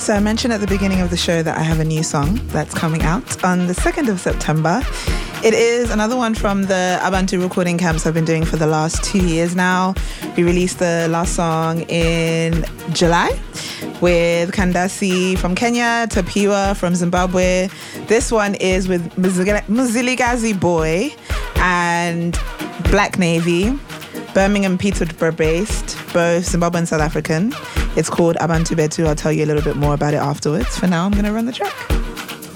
So I mentioned at the beginning of the show that I have a new song that's coming out on the 2nd of September. It is another one from the Abantu recording camps I've been doing for the last 2 years now. We released the last song in July with Kandasi from Kenya, Tapiwa from Zimbabwe. This one is with Mzilikazi Boy and Black Navy, Birmingham Peterborough based, both Zimbabwean and South African. It's called Abantu Betu. I'll tell you a little bit more about it afterwards. For now, I'm going to run the track.